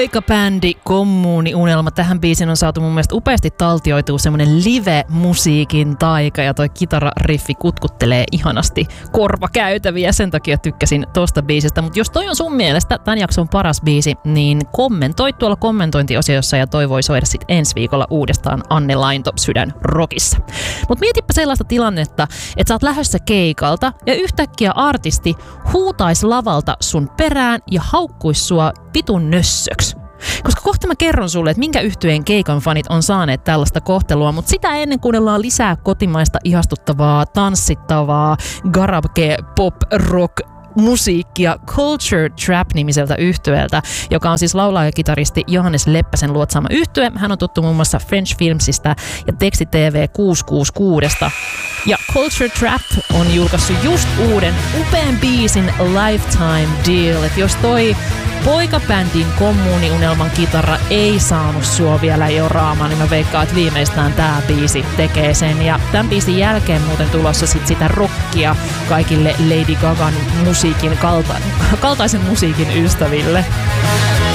Poikabändi Kommuuni-unelma. Tähän biisin on saatu mun mielestä upeasti taltioitua semmonen live-musiikin taika ja toi kitarariffi kutkuttelee ihanasti korvakäytäviä. Sen takia tykkäsin tosta biisistä. Mutta jos toi on sun mielestä tämän jakson paras biisi, niin kommentoi tuolla kommentointiosiossa ja toi voi soida sit ensi viikolla uudestaan Anne Lainto Sydän Rockissa. Mutta mietipä sellaista tilannetta, että sä oot lähdössä keikalta ja yhtäkkiä artisti huutais lavalta sun perään ja haukkuis sua vitun nössöksi. Koska kohta mä kerron sulle, että minkä yhtyeen keikan fanit on saaneet tällaista kohtelua, mutta sitä ennen kuunnellaan lisää kotimaista ihastuttavaa, tanssittavaa, garage, pop, rock, musiikkia Culture Trap-nimiseltä yhtyeeltä, joka on siis laulaja-kitaristi Johannes Leppäsen luotsaama yhtye. Hän on tuttu muun muassa French Filmsistä ja Teksti TV 666. Ja Culture Trap on julkaissut just uuden upean biisin Lifetime Deal. Et jos toi poikabändin Kommuuni-unelman kitara ei saanut sua vielä joraamaan, niin mä veikkaan, että viimeistään tää biisi tekee sen. Ja tämän biisin jälkeen muuten tulossa sit sitä rockia kaikille Lady Gagan kaltaisen musiikin ystäville.